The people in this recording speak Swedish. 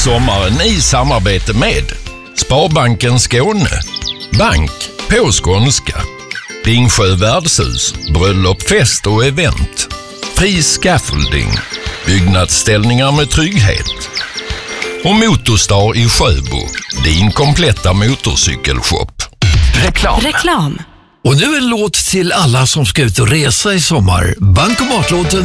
sommaren i samarbete med Sparbanken Skåne, bank på skånska, Ringsjö värdshus, bröllop, fest och event, Fri Scaffolding, byggnadsställningar med trygghet och Motorstar i Sjöbo, din kompletta motorcykelshop. Reklam. Och nu en låt till alla som ska ut och resa i sommar. Bankomatlåten